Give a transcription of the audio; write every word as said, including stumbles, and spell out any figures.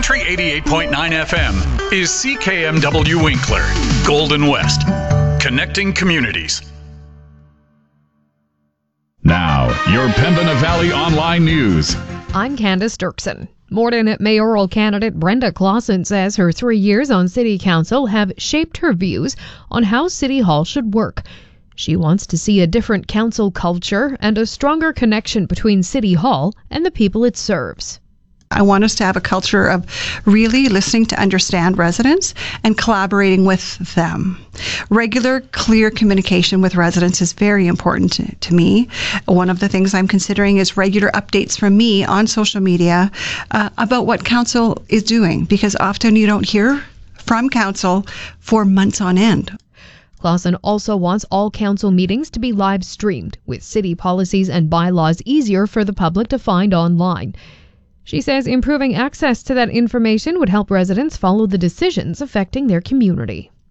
Country eighty-eight point nine F M is C K M W Winkler, Golden West, connecting communities. Now, your Pembina Valley Online News. I'm Candace Dirksen. Morden mayoral candidate Brenda Clausen says her three years on City Council have shaped her views on how City Hall should work. She wants to see a different council culture and a stronger connection between City Hall and the people it serves. I want us to have a culture of really listening to understand residents and collaborating with them. Regular, clear communication with residents is very important to, to me. One of the things I'm considering is regular updates from me on social media uh, about what council is doing, because often you don't hear from council for months on end. Clausen also wants all council meetings to be live streamed, with city policies and bylaws easier for the public to find online. She says improving access to that information would help residents follow the decisions affecting their community.